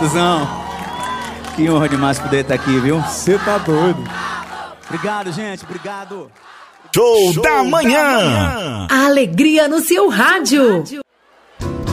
Obrigadozão. Que honra demais poder estar aqui, viu? Você tá doido. Obrigado, gente. Obrigado. Show da manhã. A alegria no seu rádio.